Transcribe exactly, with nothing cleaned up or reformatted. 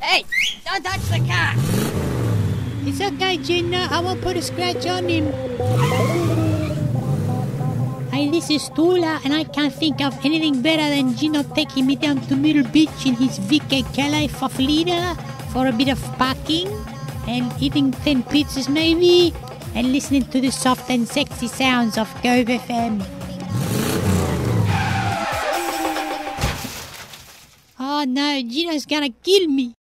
Hey, don't touch the car. It's okay, Gina. I won't put a scratch on him. Hey, this is Stula, and I can't think of anything better than Gino taking me down to Middle Beach in his V K Calais Faflida for a bit of parking and eating ten pizzas maybe and listening to the soft and sexy sounds of Cove F M. Oh no, Gino's gonna kill me.